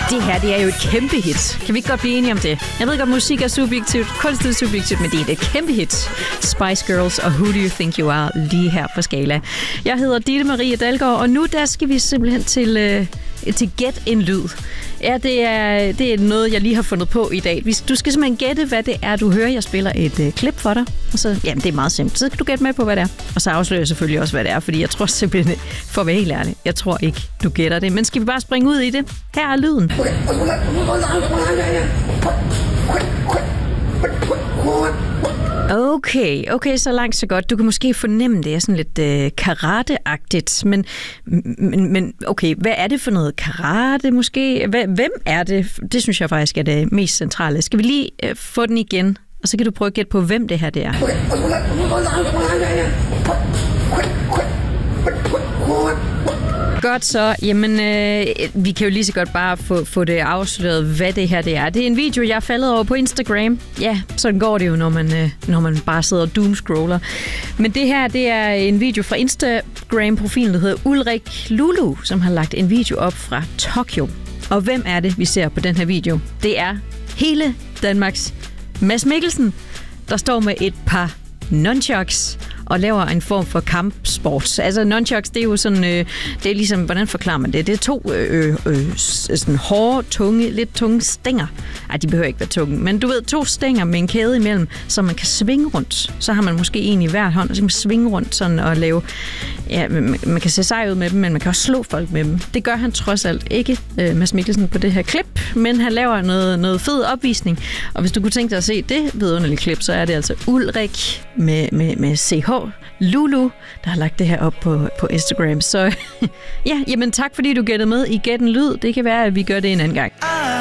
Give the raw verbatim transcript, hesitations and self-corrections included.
Det her, det er jo et kæmpe hit. Kan vi ikke godt blive enige om det? Jeg ved godt, musik er subjektivt, kunst er subjektivt, men det er et kæmpe hit. Spice Girls og Who Do You Think You Are, lige her på Skala. Jeg hedder Ditte Marie Dalgaard, og nu der skal vi simpelthen til, øh, til Gæt en Lyd. Ja, det er, det er noget, jeg lige har fundet på i dag. Du skal simpelthen gætte, hvad det er, du hører. Jeg spiller et øh, klip for dig, og så, jamen, det er meget simpelt. Så kan du gætte med på, hvad det er. Og så afslører jeg selvfølgelig også, hvad det er, fordi jeg tror simpelthen, for at være helt ærlig, jeg tror ikke, du gætter det. Men skal vi bare springe ud i det? Her er lyden. Okay, okay, så langt så godt. Du kan måske fornemme, det er sådan lidt øh, karate-agtigt, men, men, men okay, hvad er det for noget karate måske? Hvem er det? Det synes jeg faktisk er det mest centrale. Skal vi lige øh, få den igen, og så kan du prøve at gætte på, hvem det her det er. Godt så. Jamen, øh, vi kan jo lige så godt bare få, få det afsløret, hvad det her det er. Det er en video, jeg er faldet over på Instagram. Ja, sådan går det jo, når man, øh, når man bare sidder og doomscroller. Men det her, det er en video fra Instagram-profilen, der hedder Ulrik Lulu, som har lagt en video op fra Tokyo. Og hvem er det, vi ser på den her video? Det er hele Danmarks Mads Mikkelsen, der står med et par nunchucks og laver en form for kampsport. Altså nunchucks, det er jo sådan, øh, det er ligesom, hvordan forklarer man det? Det er to øh, øh, sådan hårde, tunge, lidt tunge stænger. Ej, de behøver ikke være tunge, men du ved, to stænger med en kæde imellem, så man kan svinge rundt. Så har man måske en i hver hånd, og så kan man svinge rundt sådan og lave, ja, man, man kan se sej ud med dem, men man kan også slå folk med dem. Det gør han trods alt ikke, øh, Mads Mikkelsen, på det her klip, men han laver noget, noget fed opvisning. Og hvis du kunne tænke dig at se det vidunderlige klip, så er det altså Ulrik med, med, med C H Lulu, der har lagt det her op på, på Instagram. Så ja, jamen tak fordi du gættede med i Gæt en Lyd. Det kan være, at vi gør det en anden gang.